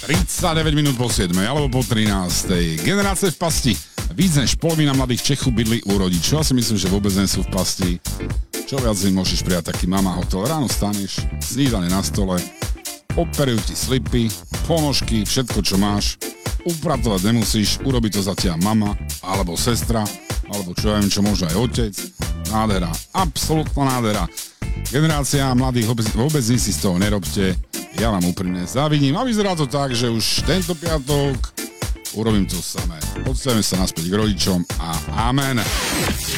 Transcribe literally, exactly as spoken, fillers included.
tridsaťdeväť minút po siedmej alebo po trinástej. Generácie v pasti. Víc než polovina mladých Čechov bydlí u rodičov. Ja si myslím, že vôbec nie sú v pasti. Čo viac im môžeš prijať taký mama hotel. Ráno staneš, snídanie na stole, operujú ti slipy, ponožky, všetko čo máš. Upratovať nemusíš, urobi to za tia mama, alebo sestra, alebo čo ja viem, čo môže aj otec. Nádhera, absolútna nádhera. Generácia mladých vôbec, vôbec nič si z toho nerobte. Ja vám úprimne závidím a vyzerá to tak, že už tento piatok urobím to samé. Podstajeme sa naspäť k rodičom a amen.